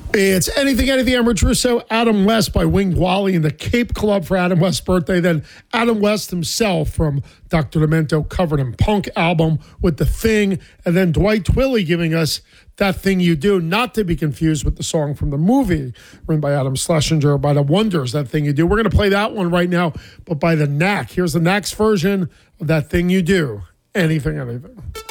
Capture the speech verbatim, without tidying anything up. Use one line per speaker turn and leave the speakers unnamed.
It's Anything, Anything, Emerald Russo, Adam West by Winged Wally and the Cape Club for Adam West's birthday. Then Adam West himself from Doctor Demento Covered in Punk album with The Thing. And then Dwight Twilley giving us That Thing You Do, not to be confused with the song from the movie written by Adam Schlesinger by The Wonders, That Thing You Do. We're going to play that one right now, but by the Knack. Here's the Knack's version of That Thing You Do. Anything, Anything.